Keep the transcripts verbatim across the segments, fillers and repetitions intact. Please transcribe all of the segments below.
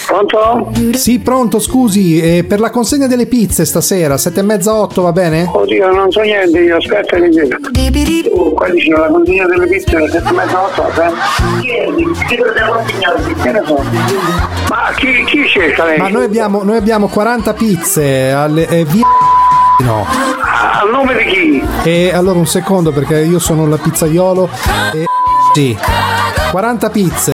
Pronto? Sì, pronto, scusi, eh, per la consegna delle pizze stasera, sette e mezza, otto, va bene? Oddio, non so niente, io aspetta che chiedo. Oh, qua dice la consegna delle pizze alle sette e mezza, otto, eh? Chi dobbiamo consegnare? Che ne so? Ma chi, chi cerca lei? Ma noi abbiamo, noi abbiamo quaranta pizze alle eh, via... No. A nome di chi? E allora un secondo, perché io sono la pizzaiolo e... Sì. quaranta pizze.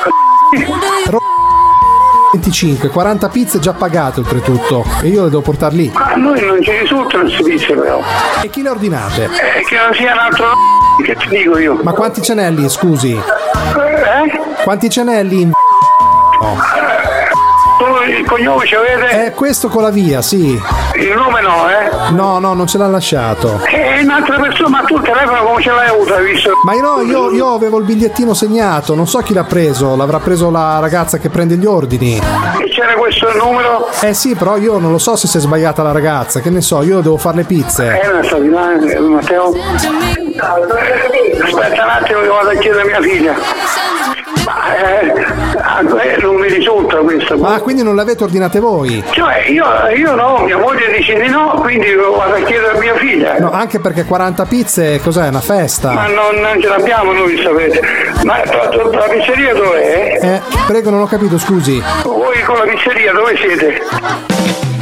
venticinque, quaranta pizze già pagate oltretutto e io le devo portare lì. Ma noi non ci risultano queste pizze però. E chi le ordinate? Eh, che non sia un altro che ti dico io. Ma quanti ce n'è lì, scusi? Eh? Quanti ce n'è lì in... No. Il cognome ci avete? È questo con la via, sì. Il nome no, eh? No, no, non ce l'ha lasciato. È un'altra persona, ma tu il telefono come ce l'hai avuto, hai visto? Ma no, io, io avevo il bigliettino segnato, non so chi l'ha preso, l'avrà preso la ragazza che prende gli ordini. E c'era questo numero? Eh sì, però io non lo so se si è sbagliata la ragazza, che ne so, io devo fare le pizze. Eh, non sta di là, eh, Matteo. Aspetta un attimo che vado a chiedere a mia figlia. Ma eh, non mi risulta questo. Ma quindi non le avete ordinate voi? Cioè io, io no, mia moglie dice di no, quindi vado a chiedere a mia figlia. No, anche perché quaranta pizze, cos'è, una festa? Ma non, non ce l'abbiamo noi, sapete. Ma la, la pizzeria dov'è? Eh, prego, non ho capito, scusi. Voi con la pizzeria dove siete?